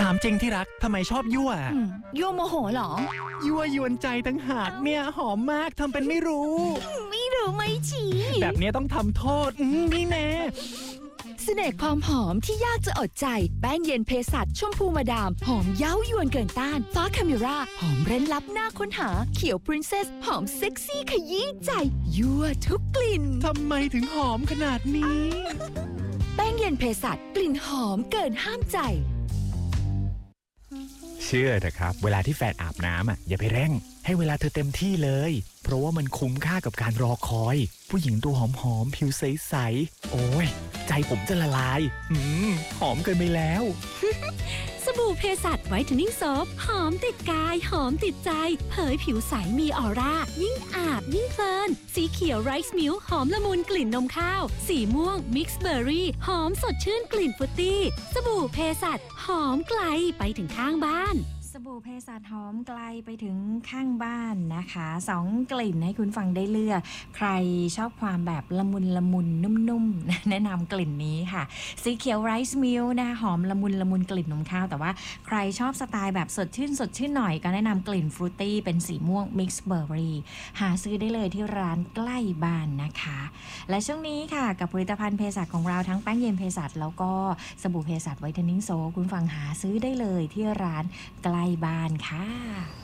ามจริงที่รักทำไมชอบยั่วยั่วโมโหเหรอยั่วยวนใจตั้งหากเนี่ยหอมมากทำเป็นไม่รู้ไม่รู้ไม่ชี้แบบนี้ต้องทำโทษนี่แน่เสน่ห์ความหอมที่ยากจะอดใจแป้งเย็นเภสัชชมพูมาดามหอมเย้ายวนเกินต้านฟ้าคาเมราหอมเร้นลับน่าค้นหาเขียวพรินเซสหอมเซ็กซี่ขยี้ใจยั่วทุกกลิ่นทำไมถึงหอมขนาดนี้แป้งเย็นเภสัชกลิ่นหอมเกินห้ามใจเชื่อเถอะครับเวลาที่แฟนอาบน้ำอย่าไปเร่งให้เวลาเธอเต็มที่เลยเพราะว่ามันคุ้มค่ากับการรอคอยผู้หญิงตัวหอมๆผิวใสๆโอ้ยใจผมจะละลายหอมเกินไปแล้วสบู่เภสัชไวท์เทนนิ่งโซฟหอมติดกายหอมติดใจเผยผิวใสมีออร่ายิ่งอาบยิ่งเพลินสีเขียวไรซ์มิลค์หอมละมุนกลิ่นนมข้าวสีม่วงมิกซ์เบอร์รี่หอมสดชื่นกลิ่นฟรุตตี้สบู่เภสัชหอมไกลไปถึงข้างบ้านสบู่เภสัชหอมไกลไปถึงข้างบ้านนะคะ2กลิ่นให้คุณฟังได้เลือกใครชอบความแบบละมุนละมุนนุ่มๆแนะนำกลิ่นนี้ค่ะสีเขียวไรซ์มิลค์นะคะหอมละมุนละมุนกลิ่นนมข้าวแต่ว่าใครชอบสไตล์แบบสดชื่นหน่อยก็แนะนำกลิ่นฟรุตตี้เป็นสีม่วงมิกซ์เบอร์รี่หาซื้อได้เลยที่ร้านใกล้บ้านนะคะและช่วงนี้ค่ะกับผลิตภัณฑ์เภสัชของเราทั้งแป้งเย็นเภสัชแล้วก็สบู่เภสัชไวท์เทนนิ่งโซคุณฟังหาซื้อได้เลยที่ร้านใกล้บ้านค่ะ